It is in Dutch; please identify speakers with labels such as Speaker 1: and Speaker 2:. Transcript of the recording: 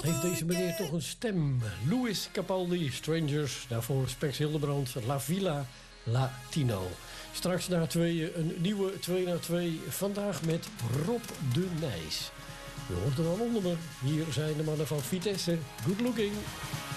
Speaker 1: Heeft deze meneer toch een stem? Louis Capaldi, Strangers. Daarvoor Spex Hildebrand, La Villa Latino. Straks na tweeën een nieuwe 2 na 2. Vandaag met Rob de Nijs. Je hoort er al onder me. Hier zijn de mannen van Vitesse. Good looking.